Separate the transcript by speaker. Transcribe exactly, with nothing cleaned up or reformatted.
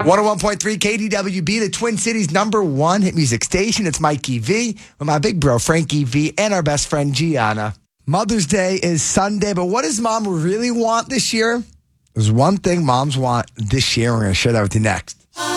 Speaker 1: one oh one point three K D W B, the Twin Cities number one hit music station. It's Mikey V with my big bro, Frankie V, and our best friend, Gianna. Mother's Day is Sunday, but what does mom really want this year? There's one thing moms want this year, and we're going to share that with you next.